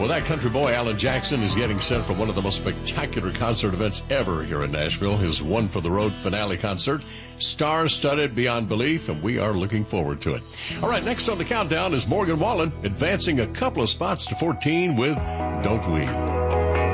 that country boy, Alan Jackson, is getting set for one of the most spectacular concert events ever here in Nashville. His One for the Road finale concert, star-studded beyond belief, and we are looking forward to it. All right, next on the countdown is Morgan Wallen, advancing a couple of spots to 14 with Don't We.